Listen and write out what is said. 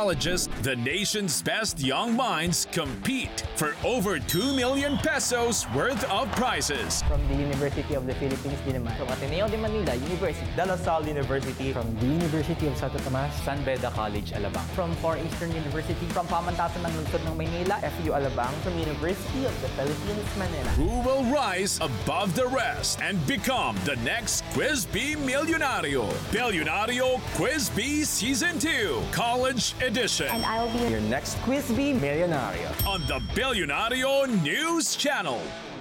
colleges, the nation's best young minds compete for over 2 million pesos worth of prizes. From the University of the Philippines din naman. From Ateneo de Manila University. De La Salle University. From the University of Santo Tomas. San Beda College, Alabang. From Far Eastern University. From Pamantasan ng Lungsod ng Maynila. FU Alabang. From University of the Philippines, Manila. Who will rise above the rest and become the next Quiz Bee Millionario? Billionario Quiz Bee Season 2, College Edition. And I'll be Your next Quiz Bee Millionario. On the Billionario News Channel.